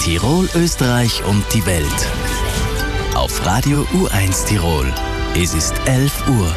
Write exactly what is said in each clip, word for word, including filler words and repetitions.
Tirol, Österreich und die Welt. Auf Radio U eins Tirol. Es ist elf Uhr.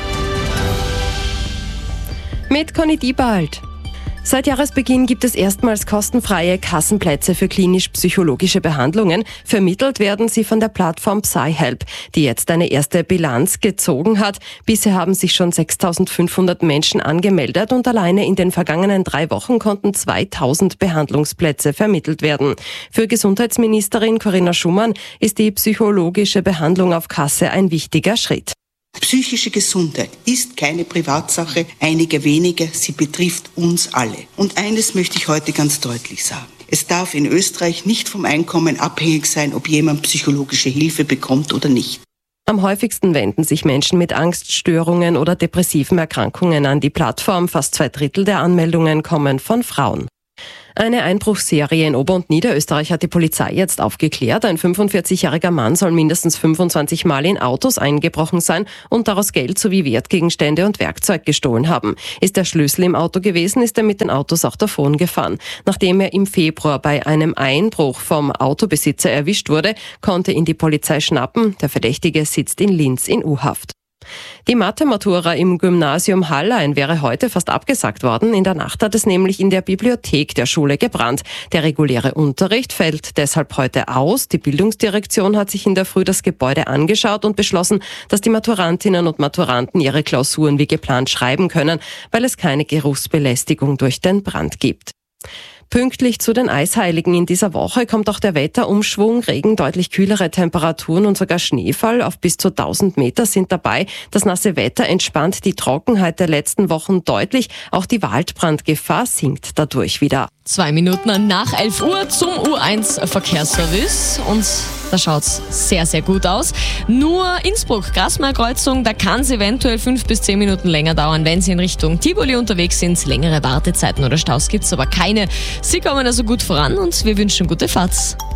Mit Conny Diebald. Seit Jahresbeginn gibt es erstmals kostenfreie Kassenplätze für klinisch-psychologische Behandlungen. Vermittelt werden sie von der Plattform PsyHelp, die jetzt eine erste Bilanz gezogen hat. Bisher haben sich schon sechstausendfünfhundert Menschen angemeldet und alleine in den vergangenen drei Wochen konnten zweitausend Behandlungsplätze vermittelt werden. Für Gesundheitsministerin Corinna Schumann ist die psychologische Behandlung auf Kasse ein wichtiger Schritt. Psychische Gesundheit ist keine Privatsache einiger wenige, sie betrifft uns alle. Und eines möchte ich heute ganz deutlich sagen. Es darf in Österreich nicht vom Einkommen abhängig sein, ob jemand psychologische Hilfe bekommt oder nicht. Am häufigsten wenden sich Menschen mit Angststörungen oder depressiven Erkrankungen an die Plattform. Fast zwei Drittel der Anmeldungen kommen von Frauen. Eine Einbruchsserie in Ober- und Niederösterreich hat die Polizei jetzt aufgeklärt. Ein fünfundvierzigjähriger Mann soll mindestens fünfundzwanzig Mal in Autos eingebrochen sein und daraus Geld sowie Wertgegenstände und Werkzeug gestohlen haben. Ist der Schlüssel im Auto gewesen, ist er mit den Autos auch davon gefahren. Nachdem er im Februar bei einem Einbruch vom Autobesitzer erwischt wurde, konnte ihn die Polizei schnappen. Der Verdächtige sitzt in Linz in U-Haft. Die Mathe-Matura im Gymnasium Hallein wäre heute fast abgesagt worden. In der Nacht hat es nämlich in der Bibliothek der Schule gebrannt. Der reguläre Unterricht fällt deshalb heute aus. Die Bildungsdirektion hat sich in der Früh das Gebäude angeschaut und beschlossen, dass die Maturantinnen und Maturanten ihre Klausuren wie geplant schreiben können, weil es keine Geruchsbelästigung durch den Brand gibt. Pünktlich zu den Eisheiligen in dieser Woche kommt auch der Wetterumschwung. Regen, deutlich kühlere Temperaturen und sogar Schneefall auf bis zu tausend Meter sind dabei. Das nasse Wetter entspannt die Trockenheit der letzten Wochen deutlich. Auch die Waldbrandgefahr sinkt dadurch wieder. Zwei Minuten nach elf Uhr zum U eins Verkehrsservice und da schaut's sehr, sehr gut aus. Nur Innsbruck-Grasmar-Kreuzung, da kann es eventuell fünf bis zehn Minuten länger dauern, wenn Sie in Richtung Tivoli unterwegs sind. Längere Wartezeiten oder Staus gibt's aber keine. Sie kommen also gut voran und wir wünschen gute Fahrt.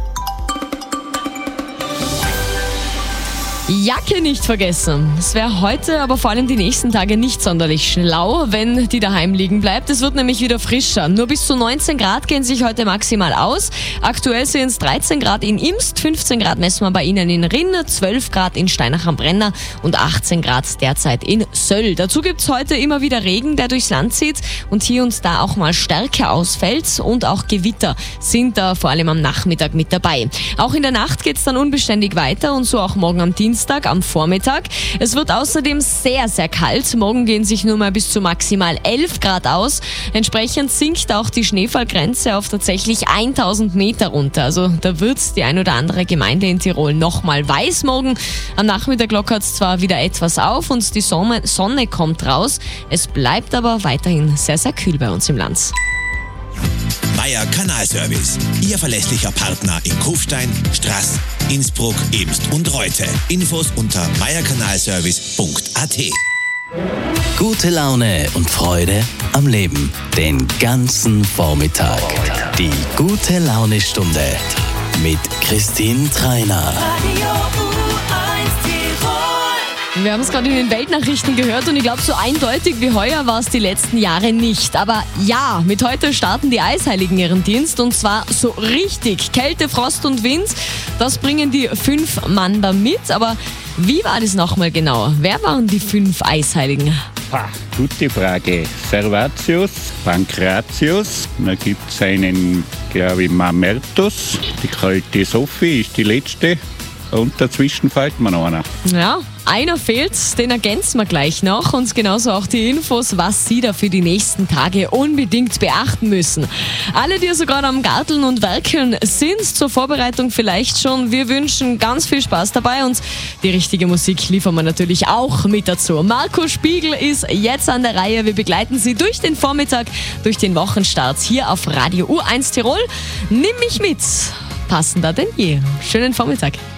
Jacke nicht vergessen. Es wäre heute, aber vor allem die nächsten Tage nicht sonderlich schlau, wenn die daheim liegen bleibt. Es wird nämlich wieder frischer. Nur bis zu neunzehn Grad gehen sich heute maximal aus. Aktuell sind es dreizehn Grad in Imst, fünfzehn Grad messen wir bei Ihnen in Rinn, zwölf Grad in Steinach am Brenner und achtzehn Grad derzeit in Söll. Dazu gibt es heute immer wieder Regen, der durchs Land zieht und hier und da auch mal stärker ausfällt und auch Gewitter sind da vor allem am Nachmittag mit dabei. Auch in der Nacht geht es dann unbeständig weiter und so auch morgen am Dienstag. Am Vormittag. Es wird außerdem sehr, sehr kalt. Morgen gehen sich nur mal bis zu maximal elf Grad aus. Entsprechend sinkt auch die Schneefallgrenze auf tatsächlich tausend Meter runter. Also da wird die ein oder andere Gemeinde in Tirol nochmal weiß morgen. Am Nachmittag lockert es zwar wieder etwas auf und die Sonne, Sonne kommt raus. Es bleibt aber weiterhin sehr, sehr kühl bei uns im Land. Meier Kanalservice, Ihr verlässlicher Partner in Kufstein, Straß, Innsbruck, Imst und Reute. Infos unter meierkanalservice punkt a t. Gute Laune und Freude am Leben. Den ganzen Vormittag. Die gute Laune-Stunde mit Christine Treiner. Wir haben es gerade in den Weltnachrichten gehört und ich glaube, so eindeutig wie heuer war es die letzten Jahre nicht. Aber ja, mit heute starten die Eisheiligen ihren Dienst und zwar so richtig. Kälte, Frost und Wind, das bringen die fünf Mann da mit. Aber wie war das nochmal genau? Wer waren die fünf Eisheiligen? Pah, gute Frage. Servatius, Pankratius, dann gibt es einen, glaube ich, Mamertus. Die kalte Sophie ist die letzte. Und dazwischen fällt mir noch einer. Ja, einer fehlt, den ergänzen wir gleich noch. Und genauso auch die Infos, was Sie da für die nächsten Tage unbedingt beachten müssen. Alle, die also gerade am Garteln und Werkeln sind, zur Vorbereitung vielleicht schon. Wir wünschen ganz viel Spaß dabei und die richtige Musik liefern wir natürlich auch mit dazu. Marco Spiegel ist jetzt an der Reihe. Wir begleiten Sie durch den Vormittag, durch den Wochenstart hier auf Radio U eins Tirol. Nimm mich mit. Passender denn je. Schönen Vormittag.